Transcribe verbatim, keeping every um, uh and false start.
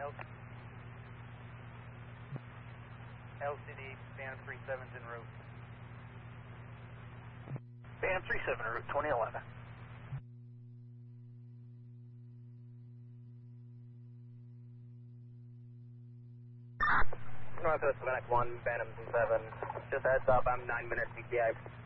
L C D, Phantom three seven's en route. Phantom three seven, route twenty eleven. Northwest Atlantic one, Phantom two seven. Just heads up, I'm nine minutes E T A.